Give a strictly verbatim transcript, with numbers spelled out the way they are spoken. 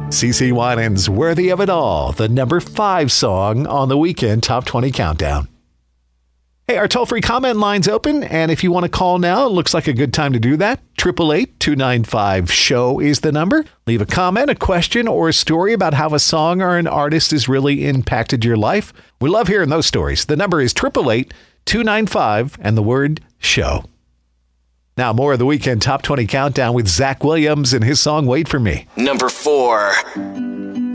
CeCe Winans, Worthy of It All, the number five song on the Weekend Top twenty Countdown. Hey, our toll-free comment line's open, and if you want to call now, it looks like a good time to do that. eight eight eight, two nine five, show is the number. Leave a comment, a question, or a story about how a song or an artist has really impacted your life. We love hearing those stories. The number is eight eight eight, two nine five, and the word show. Now, more of the Weekend Top twenty Countdown with Zach Williams and his song, Wait For Me. Number four.